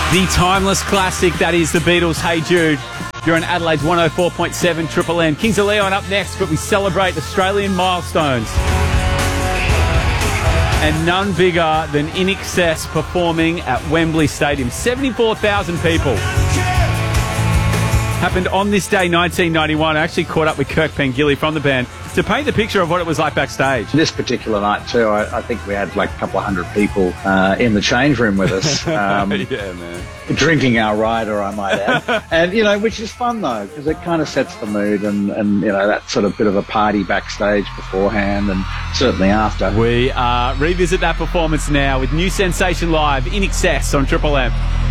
The timeless classic that is the Beatles' Hey Jude. You're on Adelaide's 104.7 Triple M. Kings of Leon up next, but we celebrate Australian milestones. And none bigger than In Excess performing at Wembley Stadium. 74,000 people. Happened on this day, 1991. I actually caught up with Kirk Pengilly from the band to paint the picture of what it was like backstage. This particular night too, I think we had like a couple of hundred people in the change room with us. Yeah, man. Drinking our rider, I might add. And, you know, which is fun though, because it kind of sets the mood and, you know, that sort of bit of a party backstage beforehand and certainly after. We revisit that performance now with New Sensation Live, In Excess on Triple M.